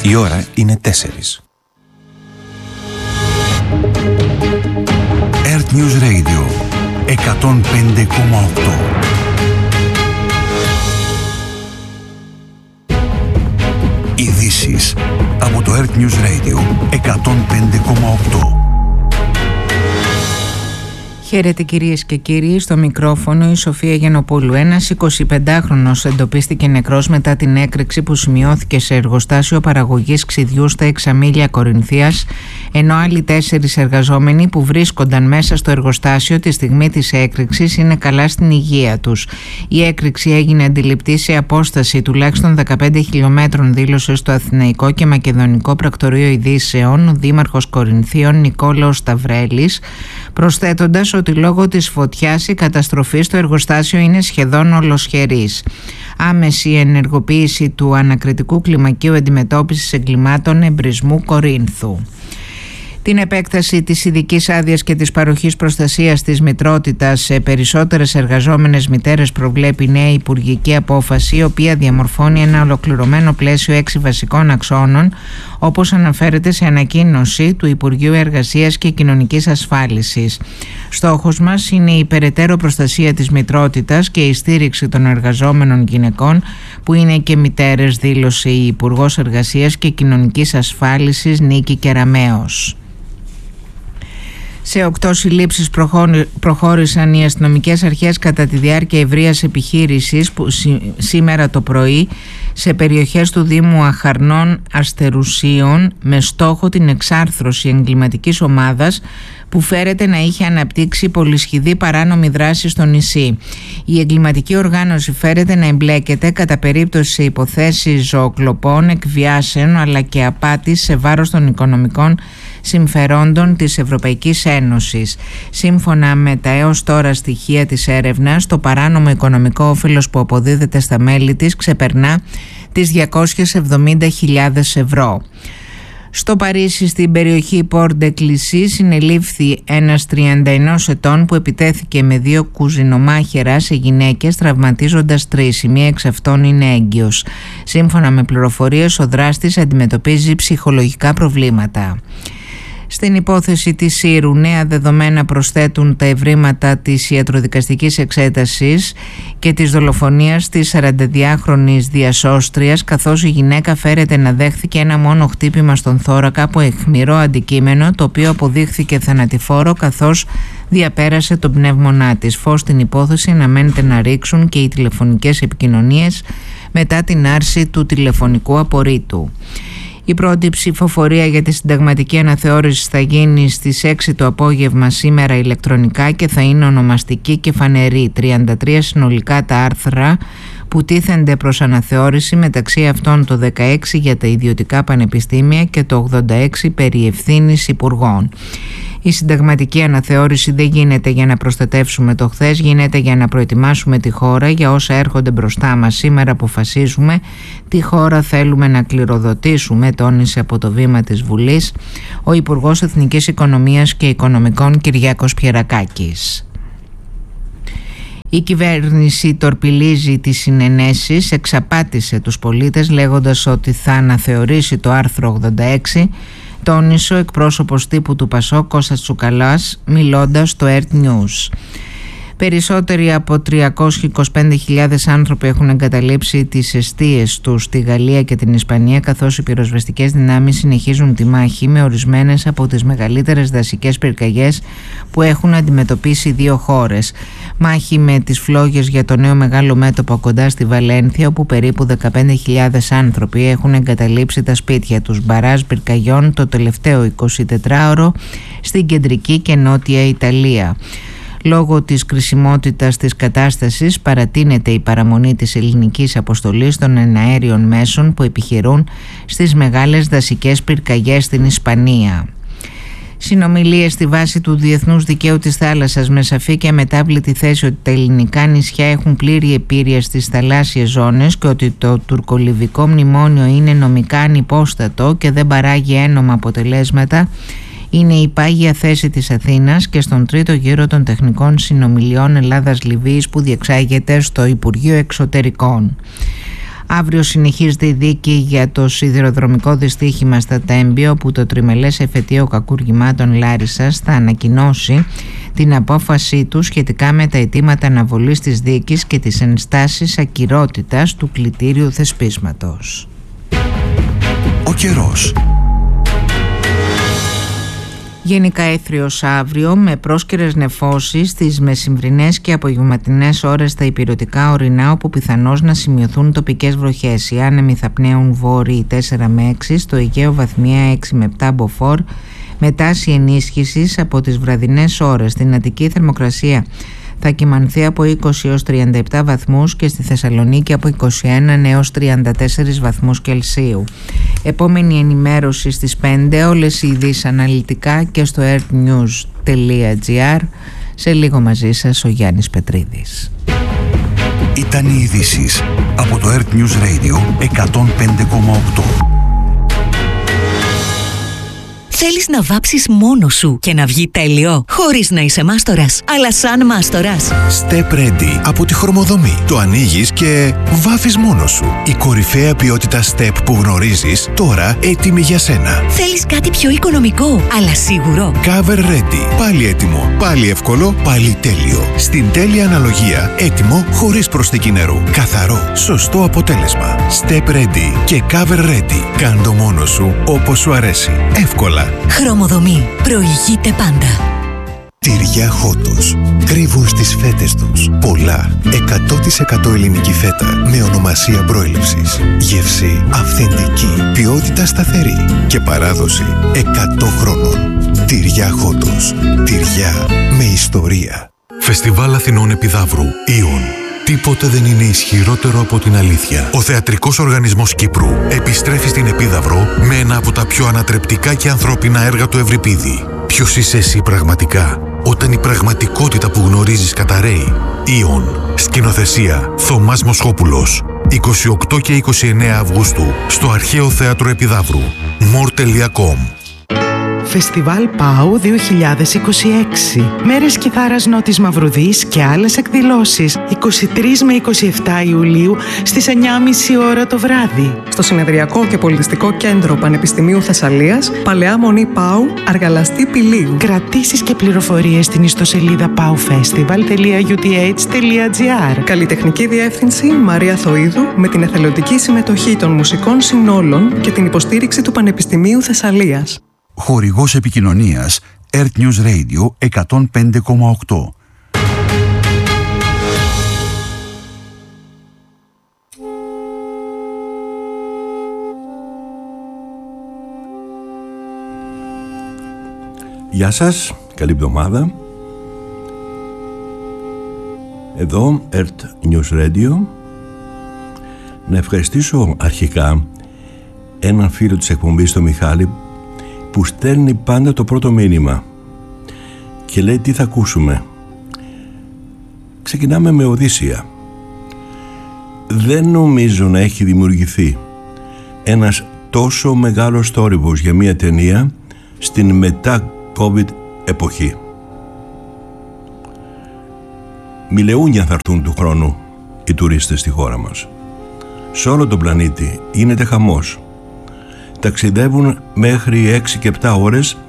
Η ώρα είναι 4. Earth News Radio 105,8. Ειδήσεις από το Earth News Radio 105,8. Χαίρετε κυρίες και κύριοι, στο μικρόφωνο η Σοφία Γενοπούλου. Ένας 25χρονος εντοπίστηκε νεκρός μετά την έκρηξη που σημειώθηκε σε εργοστάσιο παραγωγής ξυδιού στα Εξαμήλια Κορινθίας, ενώ άλλοι 4 εργαζόμενοι που βρίσκονταν μέσα στο εργοστάσιο τη στιγμή της έκρηξης είναι καλά στην υγεία τους. Η έκρηξη έγινε αντιληπτή σε απόσταση τουλάχιστον 15 χιλιόμετρων, δήλωσε στο Αθηναϊκό και Μακεδονικό Πρακτορείο Ειδήσεων ο Δήμαρχος Κορινθίων Νικόλαος Σταυρέλης, προσθέτοντας ότι λόγω της φωτιάς η καταστροφή στο εργοστάσιο είναι σχεδόν ολοσχερής. Άμεση ενεργοποίηση του ανακριτικού κλιμακίου αντιμετώπισης εγκλημάτων εμπρισμού Κορίνθου. Την επέκταση της ειδικής άδειας και της παροχής προστασίας της μητρότητας σε περισσότερες εργαζόμενες μητέρες προβλέπει νέα υπουργική απόφαση, η οποία διαμορφώνει ένα ολοκληρωμένο πλαίσιο 6 βασικών αξώνων, όπως αναφέρεται σε ανακοίνωση του Υπουργείου Εργασίας και Κοινωνικής Ασφάλισης. Στόχος μας είναι η περαιτέρω προστασία της μητρότητας και η στήριξη των εργαζόμενων γυναικών που είναι και μητέρες, δήλωσε η Υπουργός Εργασίας και Κοινωνικής Ασφάλισης Νίκη Κεραμέως. Σε 8 συλλήψεις προχώρησαν οι αστυνομικές αρχές κατά τη διάρκεια ευρείας επιχείρησης που σήμερα το πρωί σε περιοχές του Δήμου Αχαρνών Αστερουσίων, με στόχο την εξάρθρωση εγκληματικής ομάδας που φέρεται να είχε αναπτύξει πολυσχηδή παράνομη δράση στο νησί. Η εγκληματική οργάνωση φέρεται να εμπλέκεται κατά περίπτωση σε υποθέσεις ζωοκλοπών, εκβιάσεων αλλά και απάτης σε βάρος των οικονομικών συμφερόντων της Ευρωπαϊκής Ένωσης. Σύμφωνα με τα έως τώρα στοιχεία της έρευνας, το παράνομο οικονομικό όφελος που αποδίδεται στα μέλη της ξεπερνά τις 270.000 ευρώ. Στο Παρίσι, στην περιοχή Πορ-ντε-Κλισί, συνελήφθη ένας 31 ετών που επιτέθηκε με 2 κουζινομάχαιρα σε γυναίκες, τραυματίζοντας 3. Η μία εξ αυτών είναι έγκυος. Σύμφωνα με πληροφορίες, ο δράστης αντιμετωπίζει ψυχολογικά προβλήματα. Στην υπόθεση της Σύρου, νέα δεδομένα προσθέτουν τα ευρήματα της ιατροδικαστικής εξέτασης και της δολοφονίας της 42χρονης διασώστριας, καθώς η γυναίκα φέρεται να δέχθηκε ένα μόνο χτύπημα στον θώρακα από αιχμηρό αντικείμενο, το οποίο αποδείχθηκε θανατηφόρο καθώς διαπέρασε τον πνεύμονά της. Φως στην υπόθεση αναμένεται να ρίξουν και οι τηλεφωνικές επικοινωνίες μετά την άρση του τηλεφωνικού απορρίτου. Η πρώτη ψηφοφορία για τη συνταγματική αναθεώρηση θα γίνει στις 6 το απόγευμα σήμερα ηλεκτρονικά και θα είναι ονομαστική και φανερή. 33 συνολικά τα άρθρα που τίθενται προς αναθεώρηση, μεταξύ αυτών το 16 για τα ιδιωτικά πανεπιστήμια και το 86 περί ευθύνης υπουργών. Η συνταγματική αναθεώρηση δεν γίνεται για να προστατεύσουμε το χθες, γίνεται για να προετοιμάσουμε τη χώρα για όσα έρχονται μπροστά μας. Σήμερα αποφασίζουμε τι χώρα θέλουμε να κληροδοτήσουμε, τόνισε από το βήμα της Βουλής ο Υπουργός Εθνικής Οικονομίας και Οικονομικών Κυριάκος Πιερακάκης. Η κυβέρνηση τορπιλίζει τις συνενέσεις, εξαπάτησε τους πολίτες λέγοντας ότι θα αναθεωρήσει το άρθρο 86, τόνισε ο εκπρόσωπος τύπου του ΠΑΣΟΚ Κώστας Τσουκαλάς μιλώντας στο Earth News. Περισσότεροι από 325.000 άνθρωποι έχουν εγκαταλείψει τις εστίες τους στη Γαλλία και την Ισπανία, καθώς οι πυροσβεστικές δυνάμεις συνεχίζουν τη μάχη με ορισμένες από τις μεγαλύτερες δασικές πυρκαγιές που έχουν αντιμετωπίσει 2 χώρες. Μάχη με τις φλόγες για το νέο μεγάλο μέτωπο κοντά στη Βαλένθια, όπου περίπου 15.000 άνθρωποι έχουν εγκαταλείψει τα σπίτια τους. Μπαράζ πυρκαγιών το τελευταίο 24ωρο στην κεντρική και νότια Ιταλία. Λόγω της κρισιμότητας της κατάστασης παρατείνεται η παραμονή της ελληνικής αποστολής των εναέριων μέσων που επιχειρούν στις μεγάλες δασικές πυρκαγιές στην Ισπανία. Συνομιλίες στη βάση του διεθνούς δικαίου της θάλασσας με σαφή και αμετάβλητη θέση ότι τα ελληνικά νησιά έχουν πλήρη επίρρεια στις θαλάσσιες ζώνες και ότι το τουρκολιβικό μνημόνιο είναι νομικά ανυπόστατο και δεν παράγει ένομα αποτελέσματα, είναι η πάγια θέση της Αθήνας και στον τρίτο γύρο των τεχνικών συνομιλιών Ελλάδας-Λιβύης που διεξάγεται στο Υπουργείο Εξωτερικών. Αύριο συνεχίζεται η δίκη για το σιδηροδρομικό δυστύχημα στα Τέμπη, όπου το τριμελές εφετείο κακουργημάτων Λάρισσας θα ανακοινώσει την απόφασή του σχετικά με τα αιτήματα αναβολής της δίκης και τις ενστάσεις ακυρότητας του κλητήριου θεσπίσματος. Ο καιρός. Γενικά έθριος αύριο, με πρόσκαιρες νεφώσεις στις μεσημβρινές και απογευματινές ώρες στα ηπειρωτικά ορεινά, όπου πιθανώς να σημειωθούν τοπικές βροχές. Οι άνεμοι θα πνέουν βόρειοι 4 με 6, στο Αιγαίο βαθμία 6 με 7 μποφόρ, με τάση ενίσχυσης από τις βραδινές ώρες. Στην Αττική θερμοκρασία θα κυμανθεί από 20 έως 37 βαθμούς και στη Θεσσαλονίκη από 21 έως 34 βαθμούς Κελσίου. Επόμενη ενημέρωση στις 5, όλες οι ειδήσεις αναλυτικά και στο earthnews.gr. Σε λίγο μαζί σας ο Γιάννης Πετρίδης. Ήταν οι ειδήσεις από το Earth News Radio 105,8. Θέλεις να βάψεις μόνος σου και να βγει τέλειο, χωρίς να είσαι μάστορας, αλλά σαν μάστορας? Step Ready από τη Χρωμοδομή. Το ανοίγεις και βάφεις μόνος σου. Η κορυφαία ποιότητα Step που γνωρίζεις, τώρα έτοιμη για σένα. Θέλεις κάτι πιο οικονομικό, αλλά σίγουρο? Cover Ready. Πάλι έτοιμο, πάλι εύκολο, πάλι τέλειο. Στην τέλεια αναλογία, έτοιμο χωρίς προσθήκη νερού. Καθαρό, σωστό αποτέλεσμα. Step Ready και Cover Ready. Κάντο μόνος σου όπως σου αρέσει. Εύκολα. Χρωμοδομή. Προηγείται πάντα. Τυριά Χότος. Κρύβουν στις φέτες τους πολλά 100% ελληνική φέτα με ονομασία προέλευσης. Γεύση αυθεντική, ποιότητα σταθερή και παράδοση 100 χρόνων. Τυριά Χότος. Τυριά με ιστορία. Φεστιβάλ Αθηνών Επιδαύρου. Ιον. Τίποτε δεν είναι ισχυρότερο από την αλήθεια. Ο Θεατρικός Οργανισμός Κύπρου επιστρέφει στην Επίδαυρο με ένα από τα πιο ανατρεπτικά και ανθρώπινα έργα του Ευρυπίδη. Ποιος είσαι εσύ πραγματικά, όταν η πραγματικότητα που γνωρίζεις καταραίει? Ιον. Σκηνοθεσία Θωμάς Μοσχόπουλος. 28 και 29 Αυγούστου στο Αρχαίο Θέατρο Επιδαύρου. more.com. Φεστιβάλ ΠΑΟ 2026. Μέρες Κιθάρας Νότης Μαυρουδής και άλλες εκδηλώσεις 23 με 27 Ιουλίου στις 9.30 ώρα το βράδυ. Στο Συνεδριακό και Πολιτιστικό Κέντρο Πανεπιστημίου Θεσσαλίας, Παλαιά Μονή ΠΑΟ, Αργαλαστή Πηλίου. Κρατήσεις και πληροφορίες στην ιστοσελίδα paufestival.uth.gr. Καλλιτεχνική Διεύθυνση Μαρία Θοΐδου, με την εθελοντική συμμετοχή των μουσικών συνόλων και την υποστήριξη του Πανεπιστημίου Θεσσαλίας. Χορηγός επικοινωνίας Earth News Radio 105,8. Γεια σας, καλή εβδομάδα. Εδώ Earth News Radio. Να ευχαριστήσω αρχικά έναν φίλο της εκπομπής, τον Μιχάλη, που στέλνει πάντα το πρώτο μήνυμα και λέει τι θα ακούσουμε. Ξεκινάμε με Οδύσσεια. Δεν νομίζω να έχει δημιουργηθεί ένας τόσο μεγάλος θόρυβος για μια ταινία στην μετά COVID εποχή. Μιλεούνια θα έρθουν του χρόνου οι τουρίστες στη χώρα μας. Σε όλο τον πλανήτη γίνεται χαμός. Ταξιδεύουν μέχρι 6 και 7 ώρες